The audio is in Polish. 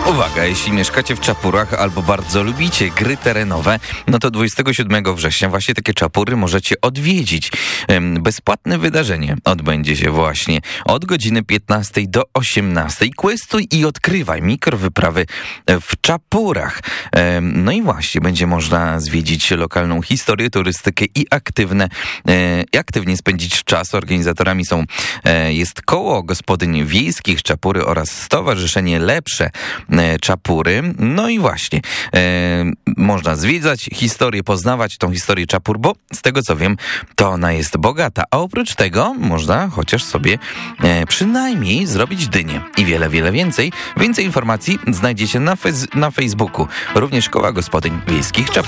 Uwaga, jeśli mieszkacie w Czapurach albo bardzo lubicie gry terenowe, no to 27 września właśnie takie Czapury możecie odwiedzić. Bezpłatne wydarzenie odbędzie się właśnie od godziny 15 do 18. Questuj i odkrywaj mikrowyprawy w Czapurach. No i właśnie będzie można zwiedzić lokalną historię, turystykę i aktywnie spędzić czas. Organizatorami jest Koło Gospodyń Wiejskich Czapury oraz Stowarzyszenie Lepsze Czapury. No i właśnie można zwiedzać historię, poznawać tą historię Czapur, bo z tego co wiem, to ona jest bogata. A oprócz tego można chociaż sobie przynajmniej zrobić dynię i wiele, wiele więcej. Więcej informacji znajdziecie na Facebooku. Również Koła Gospodyń Wiejskich Czapur.